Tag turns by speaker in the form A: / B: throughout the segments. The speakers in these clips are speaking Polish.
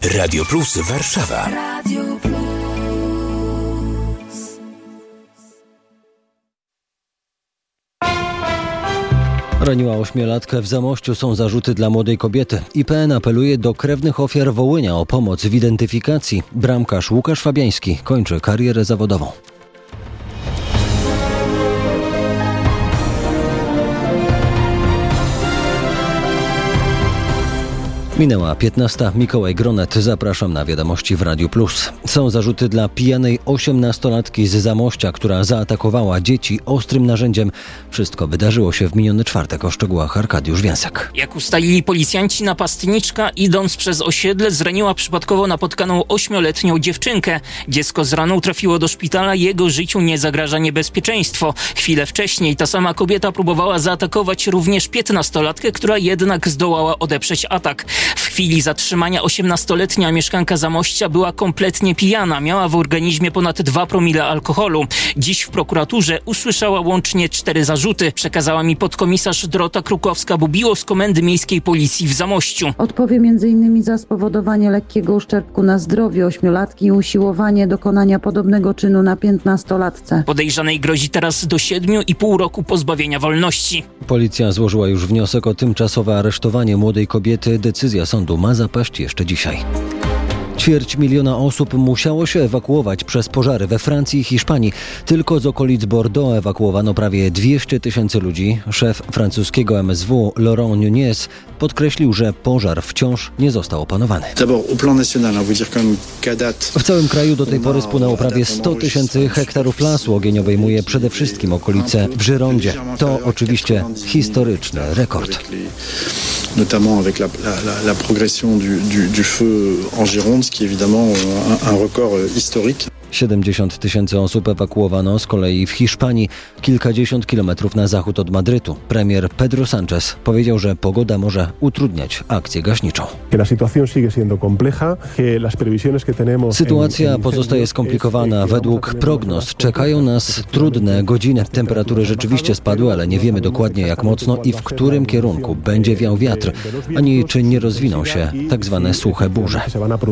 A: Radio Plus Warszawa. Radio Plus.
B: Raniła 8-latkę w Zamościu, są zarzuty dla młodej kobiety. IPN apeluje do krewnych ofiar Wołynia o pomoc w identyfikacji. Bramkarz Łukasz Fabiański kończy karierę zawodową. Minęła 15. Mikołaj Gronet. Zapraszam na wiadomości w Radiu Plus. Są zarzuty dla pijanej 18-latki z Zamościa, która zaatakowała dzieci ostrym narzędziem. Wszystko wydarzyło się w miniony czwartek. O szczegółach Arkadiusz Więsek.
C: Jak ustalili policjanci, napastniczka idąc przez osiedle zraniła przypadkowo napotkaną 8-letnią dziewczynkę. Dziecko z raną trafiło do szpitala, jego życiu nie zagraża niebezpieczeństwo. Chwilę wcześniej ta sama kobieta próbowała zaatakować również 15-latkę, która jednak zdołała odeprzeć atak. W chwili zatrzymania 18-letnia mieszkanka Zamościa była kompletnie pijana. Miała w organizmie ponad 2 promile alkoholu. Dziś w prokuraturze usłyszała łącznie 4 zarzuty. Przekazała mi podkomisarz Dorota Krukowska-Bubiło z Komendy Miejskiej Policji w Zamościu.
D: Odpowie m.in. za spowodowanie lekkiego uszczerbku na zdrowiu 8-latki i usiłowanie dokonania podobnego czynu na 15-latce.
C: Podejrzanej grozi teraz do 7,5 roku pozbawienia wolności.
B: Policja złożyła już wniosek o tymczasowe aresztowanie młodej kobiety. Decyzja sądu ma zapaść jeszcze dzisiaj. 250 000 osób musiało się ewakuować przez pożary we Francji i Hiszpanii. Tylko z okolic Bordeaux ewakuowano prawie 200 000 ludzi. Szef francuskiego MSW Laurent Nunez podkreślił, że pożar wciąż nie został opanowany. W całym kraju do tej pory spłynęło prawie 100 000 hektarów lasu. Ogień obejmuje przede wszystkim okolice w Girondzie. To oczywiście historyczny rekord.
E: Notamment avec la progression du feu en Gironde, qui est évidemment un record historique.
B: 70 000 osób ewakuowano z kolei w Hiszpanii, kilkadziesiąt kilometrów na zachód od Madrytu. Premier Pedro Sánchez powiedział, że pogoda może utrudniać akcję gaśniczą. Sytuacja pozostaje skomplikowana. Według prognoz czekają nas trudne godziny. Temperatury rzeczywiście spadły, ale nie wiemy dokładnie jak mocno i w którym kierunku będzie wiał wiatr, ani czy nie rozwiną się tak zwane suche burze.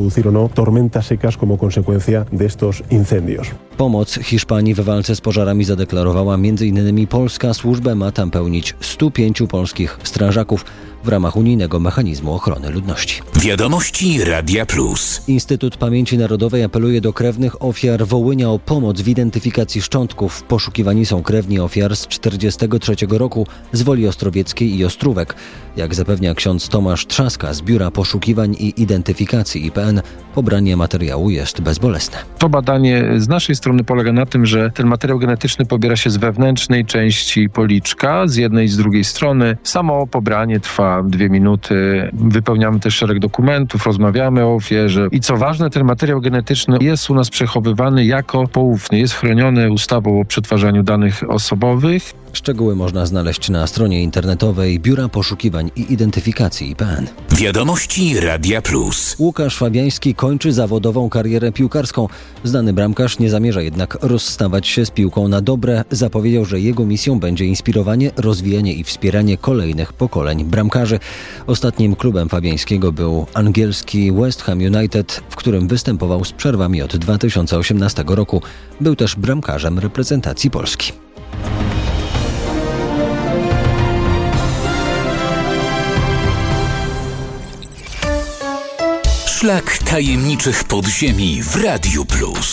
B: Pomoc Hiszpanii w walce z pożarami zadeklarowała m.in. Polska. Służbę ma tam pełnić 105 polskich strażaków w ramach unijnego mechanizmu ochrony ludności.
A: Wiadomości Radia Plus.
B: Instytut Pamięci Narodowej apeluje do krewnych ofiar Wołynia o pomoc w identyfikacji szczątków. Poszukiwani są krewni ofiar z 1943 roku z Woli Ostrowieckiej i Ostrówek. Jak zapewnia ksiądz Tomasz Trzaska z Biura Poszukiwań i Identyfikacji IPN, pobranie materiału jest bezbolesne.
F: To badanie z naszej strony polega na tym, że ten materiał genetyczny pobiera się z wewnętrznej części policzka, z jednej i z drugiej strony. Samo pobranie trwa 2 minuty. Wypełniamy też szereg dokumentów, rozmawiamy o ofierze. I co ważne, ten materiał genetyczny jest u nas przechowywany jako poufny. Jest chroniony ustawą o przetwarzaniu danych osobowych.
B: Szczegóły można znaleźć na stronie internetowej Biura Poszukiwań i Identyfikacji IPN.
A: Wiadomości Radia Plus.
B: Łukasz Fabiański kończy zawodową karierę piłkarską. Znany bramkarz nie zamierza jednak rozstawać się z piłką na dobre. Zapowiedział, że jego misją będzie inspirowanie, rozwijanie i wspieranie kolejnych pokoleń bramkarzy. Ostatnim klubem Fabiańskiego był angielski West Ham United, w którym występował z przerwami od 2018 roku. Był też bramkarzem reprezentacji Polski.
A: Szlak tajemniczych podziemi w Radiu Plus.